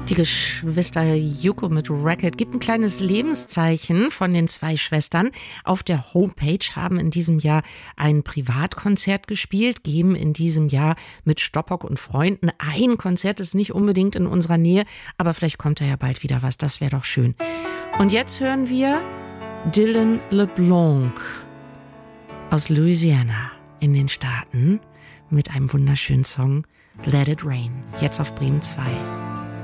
Die Geschwister Yuko mit Racket gibt ein kleines Lebenszeichen von den zwei Schwestern. Auf der Homepage haben in diesem Jahr ein Privatkonzert gespielt, geben in diesem Jahr mit Stoppock und Freunden ein Konzert, ist nicht unbedingt in unserer Nähe, aber vielleicht kommt da ja bald wieder was, das wäre doch schön. Und jetzt hören wir Dylan LeBlanc aus Louisiana in den Staaten mit einem wunderschönen Song Let It Rain, jetzt auf Bremen 2.